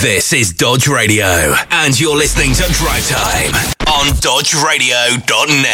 This is Dodge Radio, and you're listening to Drive Time on dodgeradio.net.